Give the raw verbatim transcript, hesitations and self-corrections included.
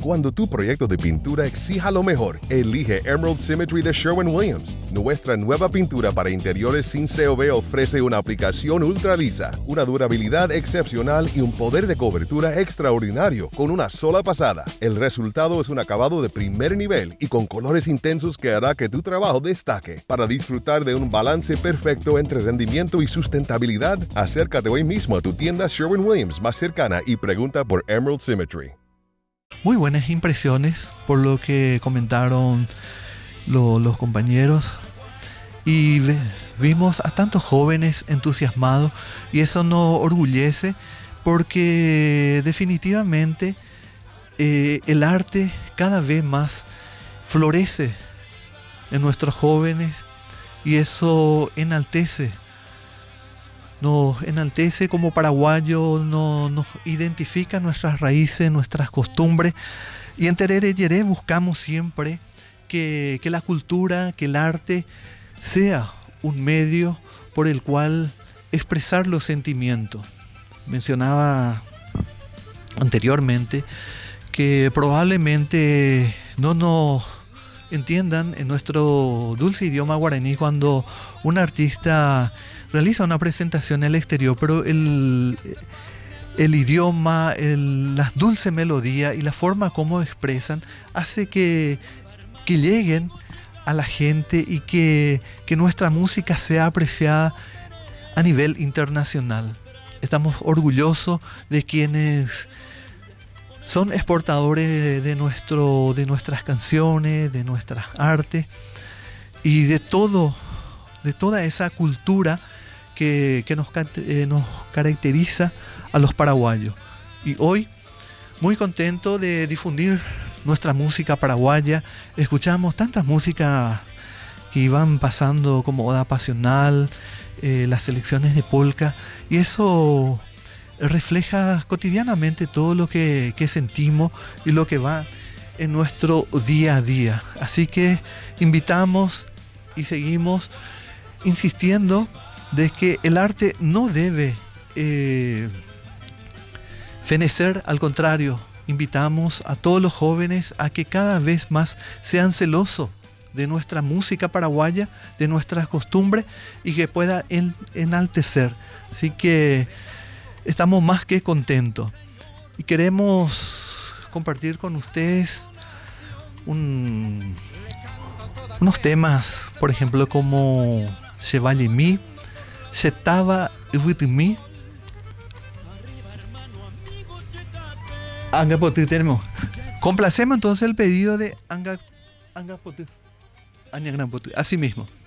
Cuando tu proyecto de pintura exija lo mejor, elige Emerald Symmetry de Sherwin-Williams. Nuestra nueva pintura para interiores sin C O V ofrece una aplicación ultra lisa, una durabilidad excepcional y un poder de cobertura extraordinario con una sola pasada. El resultado es un acabado de primer nivel y con colores intensos que hará que tu trabajo destaque. Para disfrutar de un balance perfecto entre rendimiento y sustentabilidad, acércate hoy mismo a tu tienda Sherwin-Williams más cercana y pregunta por Emerald Symmetry. Muy buenas impresiones por lo que comentaron lo, los compañeros y ve, vimos a tantos jóvenes entusiasmados y eso nos orgullece porque definitivamente eh, el arte cada vez más florece en nuestros jóvenes y eso enaltece. Nos enaltece como paraguayos, no, nos identifica nuestras raíces, nuestras costumbres. Y en Terere Yeré buscamos siempre que, que la cultura, que el arte sea un medio por el cual expresar los sentimientos. Mencionaba anteriormente que probablemente no nos entiendan en nuestro dulce idioma guaraní cuando un artista realiza una presentación en el exterior, pero el, el idioma, el, las dulces melodías y la forma como expresan hace que, que lleguen a la gente y que, que nuestra música sea apreciada a nivel internacional. Estamos orgullosos de quienes son exportadores de, nuestro, de nuestras canciones, de nuestras artes y de todo, de toda esa cultura que, que nos, eh, nos caracteriza a los paraguayos. Y hoy, muy contento de difundir nuestra música paraguaya. Escuchamos tantas músicas que iban pasando como Oda Pasional, eh, las selecciones de polka, y eso refleja cotidianamente todo lo que, que sentimos y lo que va en nuestro día a día. Así que invitamos y seguimos insistiendo de que el arte no debe eh, fenecer, al contrario, invitamos a todos los jóvenes a que cada vez más sean celosos de nuestra música paraguaya, de nuestras costumbres y que pueda en, enaltecer. Así que estamos más que contentos y queremos compartir con ustedes un, unos temas, por ejemplo, como Chevalier Mi, Se estaba with me. Anga Potu tenemos. Complacemos entonces el pedido de Anga Anga Potu. Anga Gran Potu. Así mismo.